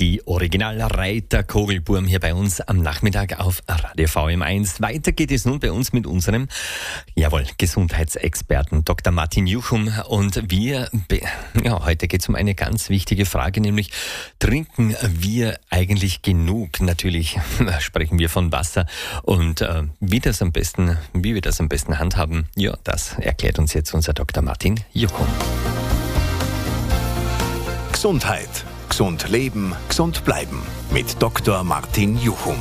Die Originalreiter Kogelburm hier bei uns am Nachmittag auf Radio VM1. Weiter geht es nun bei uns mit unserem, Gesundheitsexperten Dr. Martin Juchum. Und heute geht es um eine ganz wichtige Frage, nämlich trinken wir eigentlich genug? Natürlich sprechen wir von Wasser und wie wir das am besten handhaben, das erklärt uns jetzt unser Dr. Martin Juchum. Gesundheit. Gesund leben, gesund bleiben. Mit Dr. Martin Juchum.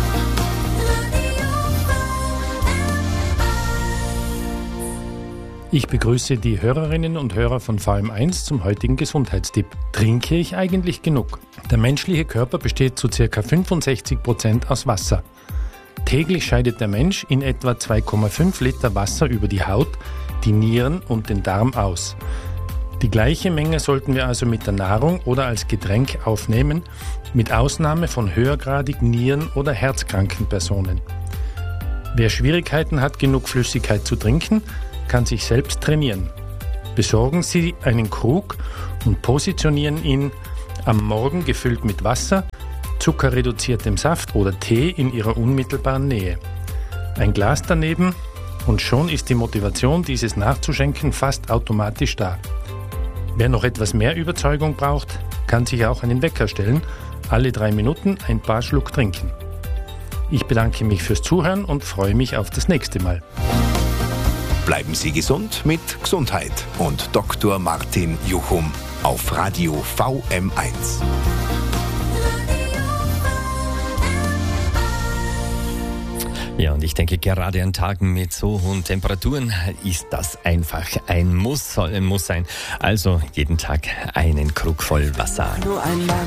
Ich begrüße die Hörerinnen und Hörer von VM1 zum heutigen Gesundheitstipp. Trinke ich eigentlich genug? Der menschliche Körper besteht zu ca. 65% aus Wasser. Täglich scheidet der Mensch in etwa 2,5 Liter Wasser über die Haut, die Nieren und den Darm aus. Die gleiche Menge sollten wir also mit der Nahrung oder als Getränk aufnehmen, mit Ausnahme von höhergradig Nieren- oder herzkranken Personen. Wer Schwierigkeiten hat, genug Flüssigkeit zu trinken, kann sich selbst trainieren. Besorgen Sie einen Krug und positionieren ihn am Morgen gefüllt mit Wasser, zuckerreduziertem Saft oder Tee in Ihrer unmittelbaren Nähe. Ein Glas daneben und schon ist die Motivation, dieses nachzuschenken, fast automatisch da. Wer noch etwas mehr Überzeugung braucht, kann sich auch einen Wecker stellen, alle 3 Minuten ein paar Schluck trinken. Ich bedanke mich fürs Zuhören und freue mich auf das nächste Mal. Bleiben Sie gesund mit Gesundheit und Dr. Martin Juchum auf Radio VM1. Ja, und ich denke, gerade an Tagen mit so hohen Temperaturen ist das einfach ein Muss, soll ein Muss sein. Also jeden Tag einen Krug voll Wasser. Nur ein Mann.